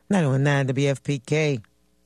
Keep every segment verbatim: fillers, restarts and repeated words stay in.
nine one nine W F P K.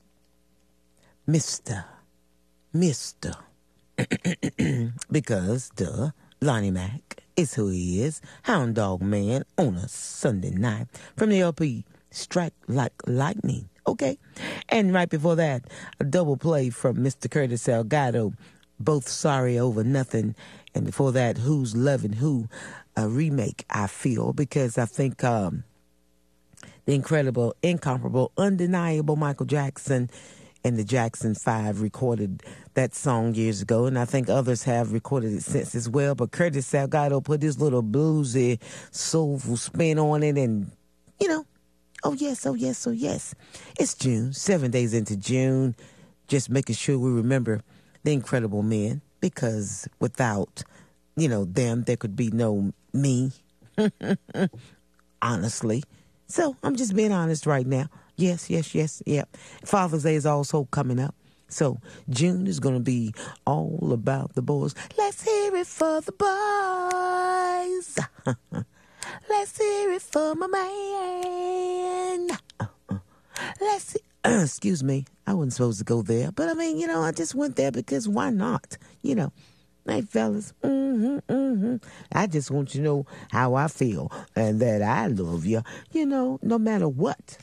Mister Mister Because, duh, Lonnie Mac is who he is. Hound Dog Man on a Sunday night from the L P Strike Like Lightning. Okay? And right before that, a double play from Mister Curtis Salgado, Both Sorry Over Nothing. And before that, Who's Loving Who? A remake, I feel, because I think um, the incredible, incomparable, undeniable Michael Jackson and the Jackson Five recorded that song years ago, and I think others have recorded it since as well. But Curtis Salgado put his little bluesy, soulful spin on it, and, you know, oh yes, oh yes, oh yes. It's June, seven days into June, just making sure we remember the incredible men, because without, you know, them, there could be no me, honestly. So I'm just being honest right now. Yes, yes, yes, yeah. Father's Day is also coming up. So June is going to be all about the boys. Let's hear it for the boys. Let's hear it for my man. Let's see. Excuse me. I wasn't supposed to go there. But I mean, you know, I just went there because why not? You know. Hey, fellas, mm-hmm, mm-hmm. I just want you to know how I feel and that I love you, you know, no matter what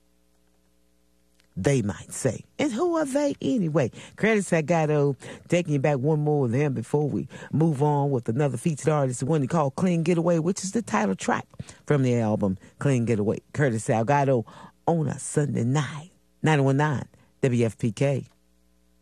they might say. And who are they anyway? Curtis Salgado, taking you back one more with him before we move on with another featured artist, the one he called Clean Getaway, which is the title track from the album Clean Getaway. Curtis Salgado on a Sunday night. nine one nine W F P K.